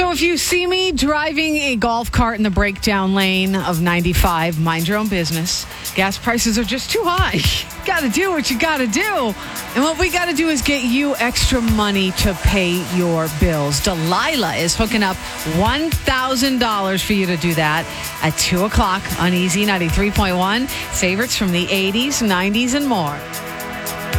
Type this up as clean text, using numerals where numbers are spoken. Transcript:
So if you see me driving a golf cart in the breakdown lane of 95, mind your own business. Gas prices are just too high. Got to do what you got to do. And what we got to do is get you extra money to pay your bills. Delilah is hooking up $1,000 for you to do that at 2 o'clock on Easy 93.1. Favorites from the 80s, 90s, and more.